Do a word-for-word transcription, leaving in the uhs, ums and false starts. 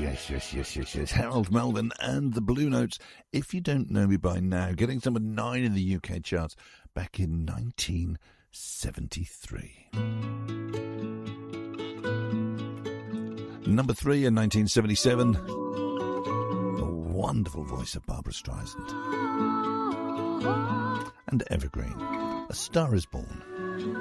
yes, yes, yes, yes, yes. Harold Melvin and the Blue Notes. If you don't know me by now, getting number nine in the U K charts back in nineteen seventy-three. Number three in nineteen seventy-seven. The wonderful voice of Barbra Streisand. And Evergreen. A Star Is Born.